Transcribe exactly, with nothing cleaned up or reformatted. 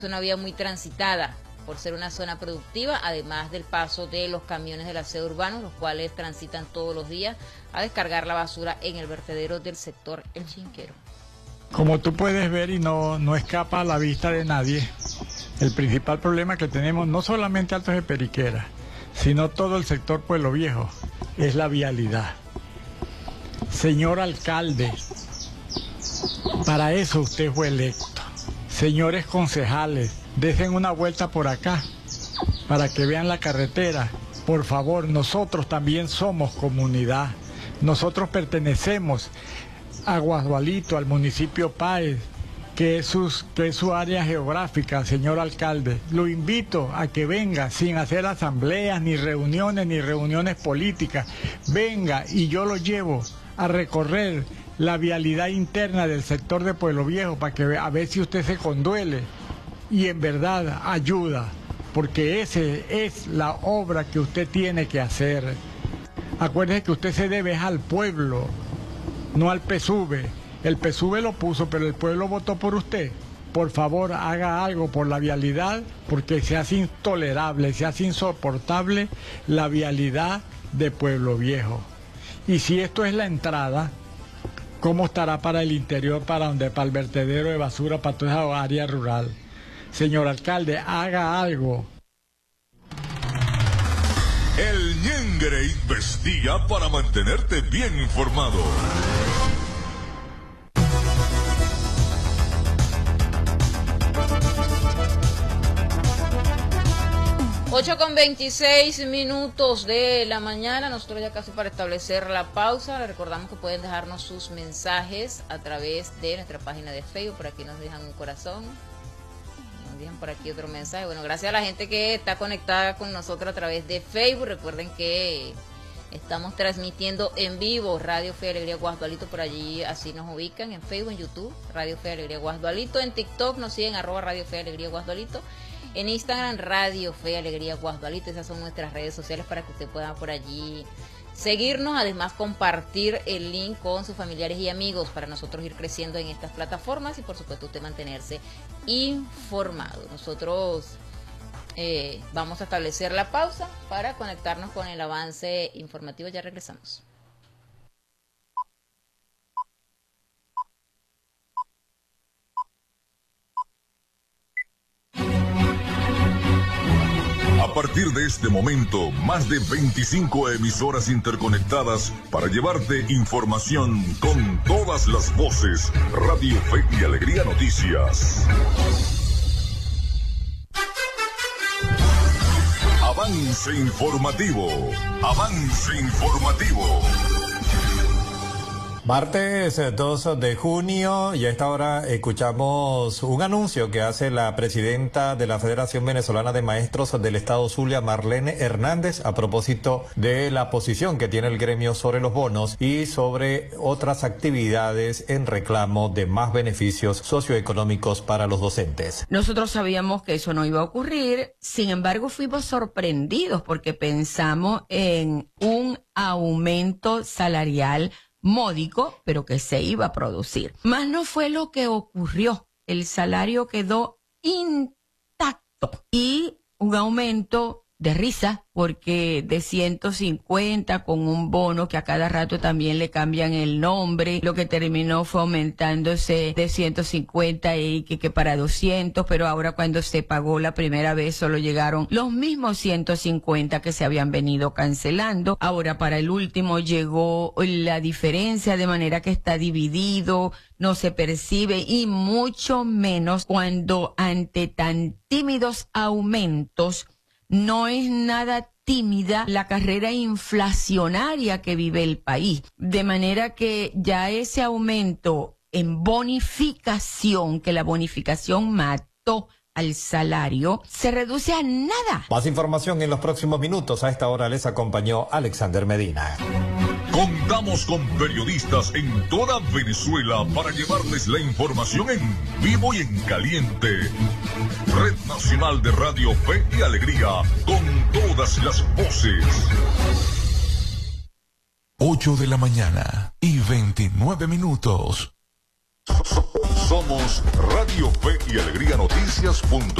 Una vía muy transitada por ser una zona productiva, además del paso de los camiones del aseo urbano, los cuales transitan todos los días a descargar la basura en el vertedero del sector El Chinquero. Como tú puedes ver y no, no escapa a la vista de nadie, el principal problema que tenemos, no solamente Altos de Periquera, sino todo el sector Pueblo Viejo, es la vialidad. Señor alcalde, para eso usted fue electo. Señores concejales, dejen una vuelta por acá para que vean la carretera. Por favor, nosotros también somos comunidad. Nosotros pertenecemos a Guasdualito, al municipio Páez, que es, sus, que es su área geográfica, señor alcalde. Lo invito a que venga sin hacer asambleas, ni reuniones, ni reuniones políticas. Venga y yo lo llevo a recorrer la vialidad interna del sector de Pueblo Viejo para que a ver si usted se conduele y en verdad ayuda, porque esa es la obra que usted tiene que hacer. Acuérdese que usted se debe al pueblo, no al P S U V. El P S U V lo puso, pero el pueblo votó por usted. Por favor, haga algo por la vialidad, porque se hace intolerable, se hace insoportable la vialidad de Pueblo Viejo. Y si esto es la entrada, ¿cómo estará para el interior, para donde, para el vertedero de basura, para toda esa área rural? Señor alcalde, haga algo. El Ñengre investiga para mantenerte bien informado. ocho con veintiséis minutos de la mañana, nosotros ya casi para establecer la pausa. Les recordamos que pueden dejarnos sus mensajes a través de nuestra página de Facebook. Por aquí nos dejan un corazón, nos dejan por aquí otro mensaje. Bueno, gracias a la gente que está conectada con nosotros a través de Facebook. Recuerden que estamos transmitiendo en vivo Radio Fe y Alegría Guasdualito, por allí así nos ubican en Facebook, en YouTube, Radio Fe y Alegría Guasdualito. En TikTok nos siguen arroba Radio Fe y Alegría Guasdualito. En Instagram, Radio Fe y Alegría Guasdualito. Esas son nuestras redes sociales para que usted pueda por allí seguirnos. Además, compartir el link con sus familiares y amigos para nosotros ir creciendo en estas plataformas y, por supuesto, usted mantenerse informado. Nosotros eh, vamos a establecer la pausa para conectarnos con el avance informativo. Ya regresamos. A partir de este momento, más de veinticinco emisoras interconectadas para llevarte información con todas las voces. Radio Fe y Alegría Noticias. Avance informativo. Avance informativo. Martes dos de junio y a esta hora escuchamos un anuncio que hace la presidenta de la Federación Venezolana de Maestros del Estado Zulia, Marlene Hernández, a propósito de la posición que tiene el gremio sobre los bonos y sobre otras actividades en reclamo de más beneficios socioeconómicos para los docentes. Nosotros sabíamos que eso no iba a ocurrir, sin embargo fuimos sorprendidos porque pensamos en un aumento salarial módico, pero que se iba a producir. Más no fue lo que ocurrió. El salario quedó intacto y un aumento de risa, porque de ciento cincuenta con un bono que a cada rato también le cambian el nombre, lo que terminó fue aumentándose de ciento cincuenta y que, que para doscientos, pero ahora cuando se pagó la primera vez solo llegaron los mismos ciento cincuenta que se habían venido cancelando. Ahora para el último llegó la diferencia, de manera que está dividido, no se percibe, y mucho menos cuando ante tan tímidos aumentos no es nada tímida la carrera inflacionaria que vive el país. De manera que ya ese aumento en bonificación, que la bonificación mató al salario, se reduce a nada. Más información en los próximos minutos. A esta hora les acompañó Alexander Medina. Contamos con periodistas en toda Venezuela para llevarles la información en vivo y en caliente. Red Nacional de Radio Fe y Alegría, con todas las voces. ocho de la mañana y veintinueve minutos. Somos Radio Fe y Alegría Noticias.